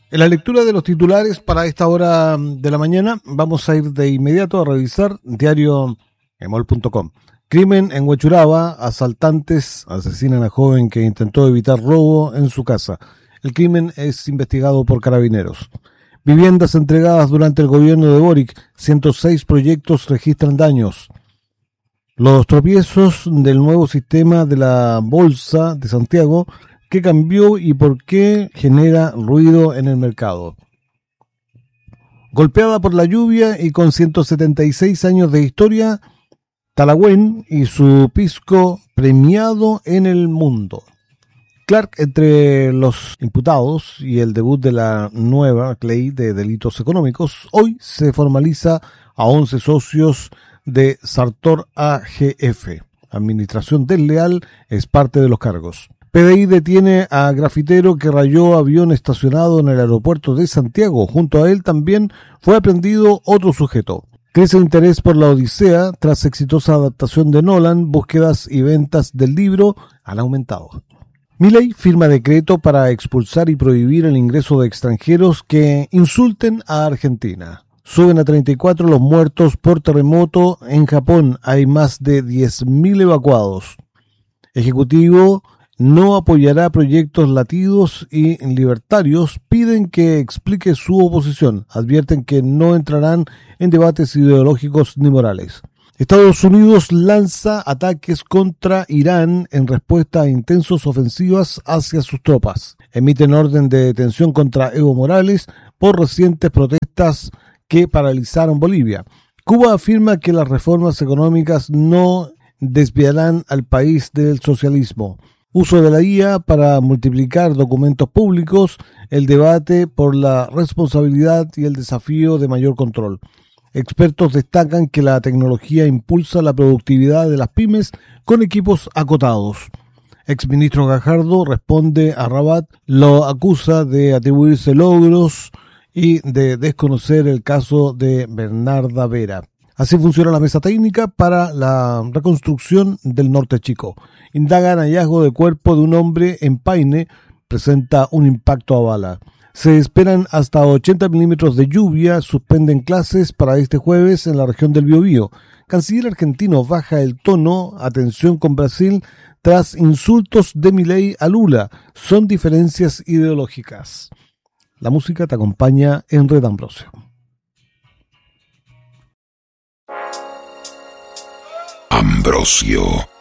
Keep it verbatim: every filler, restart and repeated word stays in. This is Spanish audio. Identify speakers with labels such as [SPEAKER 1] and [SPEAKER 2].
[SPEAKER 1] En la lectura de los titulares para esta hora de la mañana vamos a ir de inmediato a revisar diario emol punto com. Crimen en Huechuraba, asaltantes asesinan a joven que intentó evitar robo en su casa. El crimen es investigado por carabineros. Viviendas entregadas durante el gobierno de Boric, ciento seis proyectos registran daños. Los tropiezos del nuevo sistema de la Bolsa de Santiago, qué cambió y por qué genera ruido en el mercado. Golpeada por la lluvia y con ciento setenta y seis años de historia, Talagüén y su pisco premiado en el mundo. Clark entre los imputados y el debut de la nueva ley de delitos económicos. Hoy se formaliza a once socios de Sartor A G F. Administración desleal es parte de los cargos. P D I detiene a grafitero que rayó avión estacionado en el aeropuerto de Santiago. Junto a él también fue aprehendido otro sujeto. Crece el interés por la Odisea tras exitosa adaptación de Nolan. Búsquedas y ventas del libro han aumentado. Milei firma decreto para expulsar y prohibir el ingreso de extranjeros que insulten a Argentina. Suben a treinta y cuatro los muertos por terremoto en Japón. Hay más de diez mil evacuados. Ejecutivo no apoyará proyectos latidos y libertarios. Piden que explique su oposición. Advierten que no entrarán en debates ideológicos ni morales. Estados Unidos lanza ataques contra Irán en respuesta a intensos ofensivas hacia sus tropas. Emiten orden de detención contra Evo Morales por recientes protestas que paralizaron Bolivia. Cuba afirma que las reformas económicas no desviarán al país del socialismo. Uso de la I A para multiplicar documentos públicos, el debate por la responsabilidad y el desafío de mayor control. Expertos destacan que la tecnología impulsa la productividad de las pymes con equipos acotados. Exministro Gajardo responde a Rabat, lo acusa de atribuirse logros y de desconocer el caso de Bernarda Vera. Así funciona la mesa técnica para la reconstrucción del Norte Chico. Indagan hallazgo de cuerpo de un hombre en Paine, presenta un impacto a bala. Se esperan hasta ochenta milímetros de lluvia, suspenden clases para este jueves en la región del Biobío. Canciller argentino baja el tono, atención con Brasil, tras insultos de Milei a Lula. Son diferencias ideológicas. La música te acompaña en Red Ambrosio.
[SPEAKER 2] Ambrosio